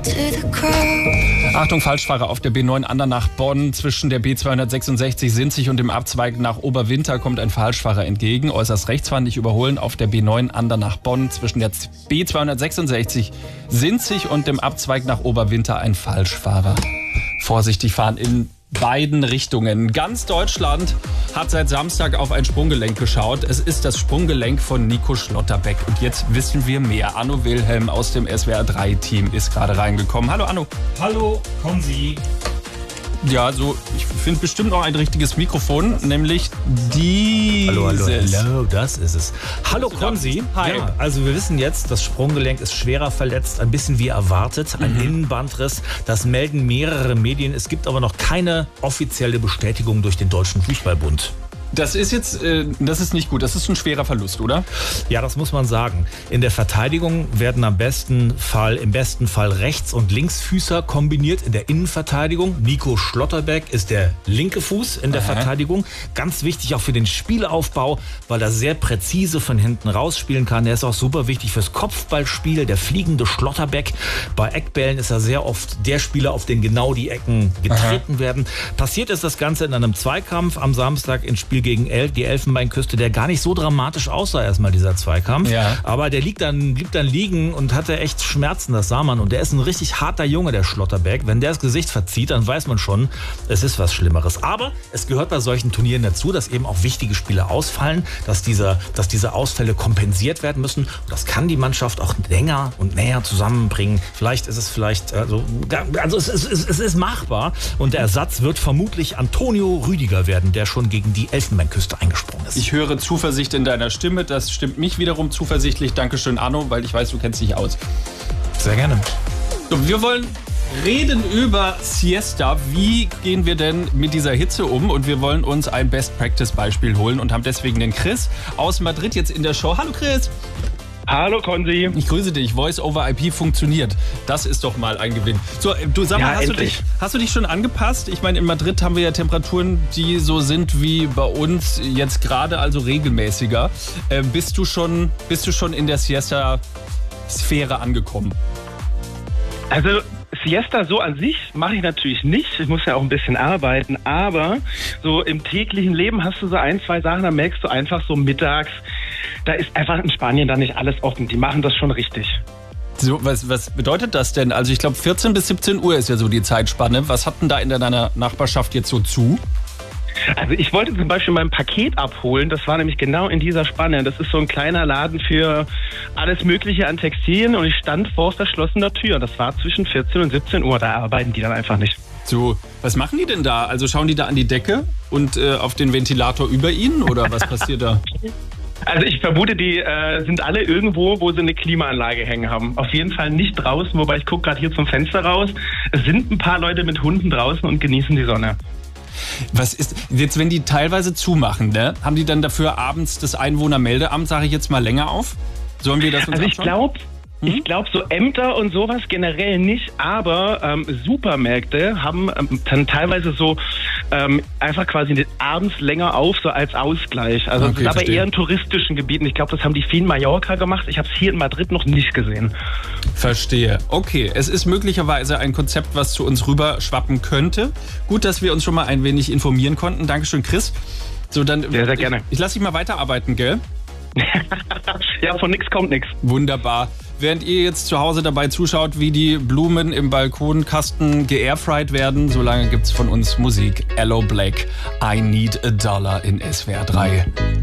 Achtung, Falschfahrer auf der B9 Andernach Bonn. Zwischen der B266 Sinzig und dem Abzweig nach Oberwinter kommt ein Falschfahrer entgegen. Äußerst rechts fahren, nicht überholen auf der B9 Andernach Bonn. Zwischen der B266 Sinzig und dem Abzweig nach Oberwinter ein Falschfahrer. Vorsichtig fahren in beiden Richtungen. Ganz Deutschland hat seit Samstag auf ein Sprunggelenk geschaut. Es ist das Sprunggelenk von Nico Schlotterbeck. Und jetzt wissen wir mehr. Anno Wilhelm aus dem SWR3-Team ist gerade reingekommen. Hallo Anno. Hallo, kommen Sie. Ja, so, ich finde bestimmt noch ein richtiges Mikrofon, nämlich dieses. Hallo, das ist es. Hallo, kommen Sie. Hi. Ja, also wir wissen jetzt, das Sprunggelenk ist schwerer verletzt, ein bisschen wie erwartet, ein Innenbandriss. Das melden mehrere Medien. Es gibt aber noch keine offizielle Bestätigung durch den Deutschen Fußballbund. Das ist jetzt, das ist nicht gut. Das ist ein schwerer Verlust, oder? Ja, das muss man sagen. In der Verteidigung werden im besten Fall Rechts- und Linksfüßer kombiniert. In der Innenverteidigung, Nico Schlotterbeck ist der linke Fuß in der Verteidigung. Ganz wichtig auch für den Spielaufbau, weil er sehr präzise von hinten rausspielen kann. Er ist auch super wichtig fürs Kopfballspiel, der fliegende Schlotterbeck. Bei Eckbällen ist er sehr oft der Spieler, auf den genau die Ecken getreten werden. Passiert ist das Ganze in einem Zweikampf am Samstag ins Spiel gegen die Elfenbeinküste, der gar nicht so dramatisch aussah erstmal, dieser Zweikampf. Ja. Aber der blieb dann liegen und hatte echt Schmerzen, das sah man. Und der ist ein richtig harter Junge, der Schlotterbeck. Wenn der das Gesicht verzieht, dann weiß man schon, es ist was Schlimmeres. Aber es gehört bei solchen Turnieren dazu, dass eben auch wichtige Spieler ausfallen, dass diese Ausfälle kompensiert werden müssen. Und das kann die Mannschaft auch länger und näher zusammenbringen. Vielleicht ist es es ist machbar. Und der Ersatz wird vermutlich Antonio Rüdiger werden, der schon gegen die Elfenbeinküste eingesprungen ist. Ich höre Zuversicht in deiner Stimme. Das stimmt mich wiederum zuversichtlich. Dankeschön, Anno, weil ich weiß, du kennst dich aus. Sehr gerne. So, wir wollen reden über Siesta. Wie gehen wir denn mit dieser Hitze um? Und wir wollen uns ein Best-Practice-Beispiel holen und haben deswegen den Chris aus Madrid jetzt in der Show. Hallo Chris. Hallo Konzi. Ich grüße dich. Voice over IP funktioniert. Das ist doch mal ein Gewinn. So, du sag mal, hast du dich schon angepasst? Ich meine, in Madrid haben wir ja Temperaturen, die so sind wie bei uns jetzt gerade, also regelmäßiger. Bist du schon in der Siesta-Sphäre angekommen? Also Siesta so an sich mache ich natürlich nicht. Ich muss ja auch ein bisschen arbeiten. Aber so im täglichen Leben hast du so ein, zwei Sachen, da merkst du einfach so mittags, da ist einfach in Spanien dann nicht alles offen. Die machen das schon richtig. So, was bedeutet das denn? Also ich glaube 14 bis 17 Uhr ist ja so die Zeitspanne. Was hat denn da in deiner Nachbarschaft jetzt so zu? Also ich wollte zum Beispiel mein Paket abholen. Das war nämlich genau in dieser Spanne. Das ist so ein kleiner Laden für alles Mögliche an Textilien. Und ich stand vor verschlossener Tür. Das war zwischen 14 und 17 Uhr. Da arbeiten die dann einfach nicht. So, was machen die denn da? Also schauen die da an die Decke und auf den Ventilator über ihnen? Oder was passiert da? Also ich vermute, die sind alle irgendwo, wo sie eine Klimaanlage hängen haben. Auf jeden Fall nicht draußen, wobei ich gucke gerade hier zum Fenster raus. Es sind ein paar Leute mit Hunden draußen und genießen die Sonne. Was ist jetzt, wenn die teilweise zumachen, ne? Haben die dann dafür abends das Einwohnermeldeamt, sage ich jetzt mal, länger auf? Sollen wir das uns anschauen? Ich glaube, so Ämter und sowas generell nicht, aber Supermärkte haben dann teilweise so einfach quasi abends länger auf, so als Ausgleich. Also das ist aber eher in touristischen Gebieten. Ich glaube, das haben die viel in Mallorca gemacht. Ich habe es hier in Madrid noch nicht gesehen. Verstehe. Okay, es ist möglicherweise ein Konzept, was zu uns rüber schwappen könnte. Gut, dass wir uns schon mal ein wenig informieren konnten. Dankeschön, Chris. So, dann sehr, sehr gerne. Ich lasse dich mal weiterarbeiten, gell? Ja, von nix kommt nix. Wunderbar. Während ihr jetzt zu Hause dabei zuschaut, wie die Blumen im Balkonkasten geairfried werden, solange gibt's von uns Musik. Aloe Blacc, I Need a Dollar in SWR 3.